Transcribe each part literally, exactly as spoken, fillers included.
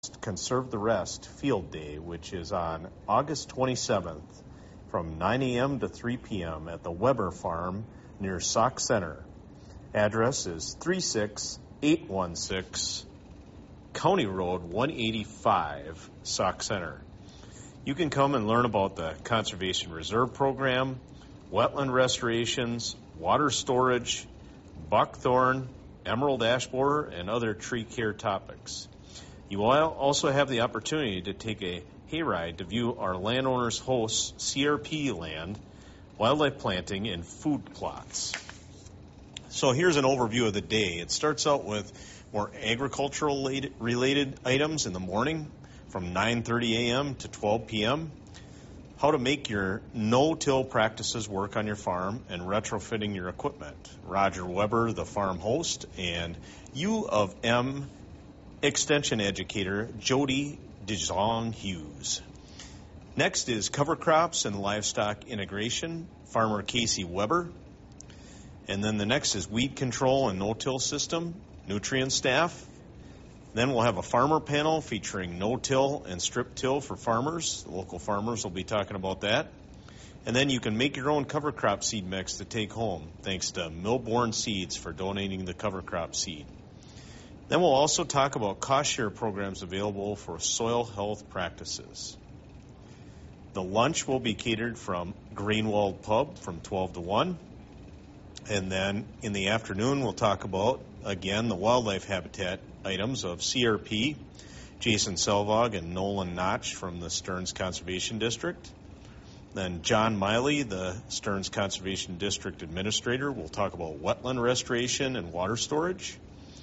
Conserve the Rest Field Day, which is on August twenty-seventh from nine a.m. to three p.m. at the Weber Farm near Sauk Center. Address is three six eight one six County Road one eighty-five, Sauk Center. You can come and learn about the Conservation Reserve Program, wetland restorations, water storage, buckthorn, emerald ash borer, and other tree care topics. You will also have the opportunity to take a hayride to view our landowners' host C R P land, wildlife planting, and food plots. So here's an overview of the day. It starts out with more agricultural related items in the morning from nine thirty a.m. to twelve p.m. How to make your no-till practices work on your farm and retrofitting your equipment. Roger Weber, the farm host, and U of M Extension Educator Jody Dijon Hughes. Next is cover crops and livestock integration, Farmer Casey Weber. And then the next is weed control and no-till system, nutrient staff. Then we'll have a farmer panel featuring no-till and strip-till for farmers. The local farmers will be talking about that. And then you can make your own cover crop seed mix to take home, thanks to Millborn Seeds for donating the cover crop seed. Then we'll also talk about cost-share programs available for soil health practices. The lunch will be catered from Greenwald Pub from twelve to one. And then in the afternoon, we'll talk about, again, the wildlife habitat items of C R P, Jason Selvog and Nolan Notch from the Stearns Conservation District. Then John Miley, the Stearns Conservation District Administrator, will talk about wetland restoration and water storage.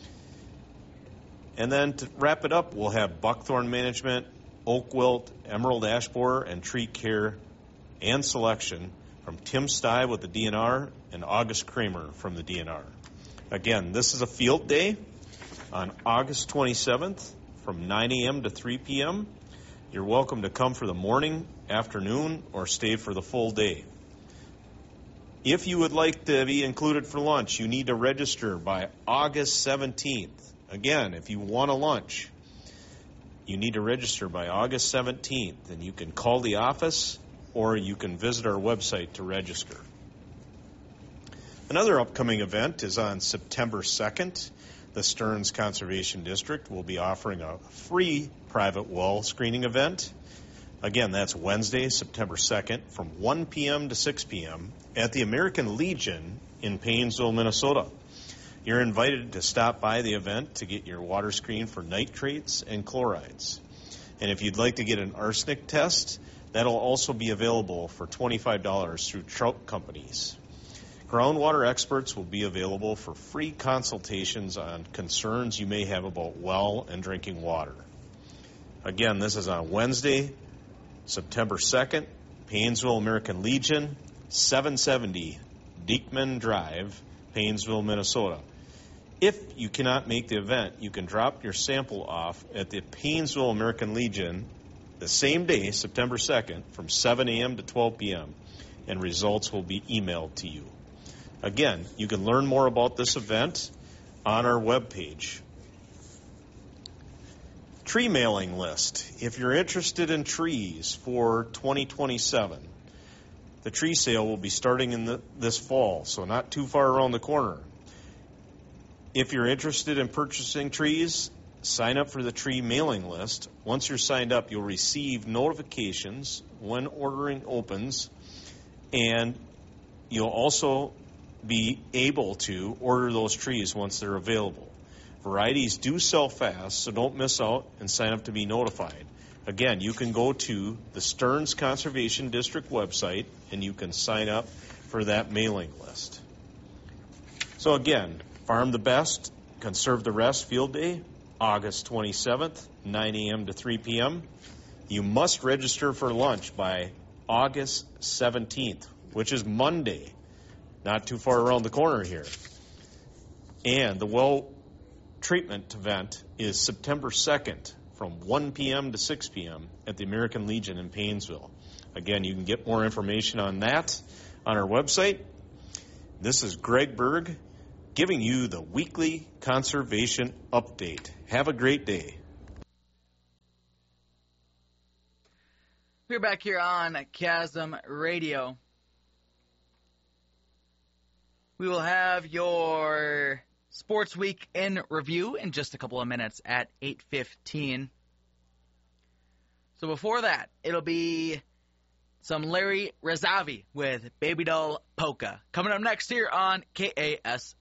And then to wrap it up, we'll have buckthorn management, oak wilt, emerald ash borer, and tree care and selection from Tim Stye with the D N R and August Kramer from the D N R. Again, this is a field day on August twenty-seventh from nine a.m. to three p.m. You're welcome to come for the morning, afternoon, or stay for the full day. If you would like to be included for lunch, you need to register by August seventeenth. Again, if you want a lunch, you need to register by August seventeenth, and you can call the office or you can visit our website to register. Another upcoming event is on September second. The Stearns Conservation District will be offering a free private well screening event. Again, that's Wednesday, September second from one p.m. to six p.m. at the American Legion in Paynesville, Minnesota. You're invited to stop by the event to get your water screened for nitrates and chlorides. And if you'd like to get an arsenic test, that'll also be available for twenty-five dollars through Trout Companies. Groundwater experts will be available for free consultations on concerns you may have about well and drinking water. Again, this is on Wednesday, September second, Paynesville American Legion, seven seventy Diekman Drive, Paynesville, Minnesota. If you cannot make the event, you can drop your sample off at the Paynesville American Legion the same day, September second, from seven a.m. to twelve p.m., and results will be emailed to you. Again, you can learn more about this event on our webpage. Tree mailing list. If you're interested in trees for twenty twenty-seven, the tree sale will be starting in the, this fall, so not too far around the corner. If you're interested in purchasing trees, sign up for the tree mailing list. Once you're signed up, you'll receive notifications when ordering opens, and you'll also be able to order those trees once they're available. Varieties do sell fast, so don't miss out and sign up to be notified. Again, you can go to the Stearns Conservation District website and you can sign up for that mailing list. So again, Farm the Best, Conserve the Rest Field Day, August twenty-seventh, nine a.m. to three p.m. You must register for lunch by August seventeenth, which is Monday, not too far around the corner here. And the well treatment event is September second from one p.m. to six p.m. at the American Legion in Paynesville. Again, you can get more information on that on our website. This is Greg Berg giving you the weekly conservation update. Have a great day. We're back here on Chasm Radio. We will have your Sports Week in review in just a couple of minutes at eight fifteen. So before that, it'll be some Larry Rezavi with Baby Doll Polka. Coming up next here on K A S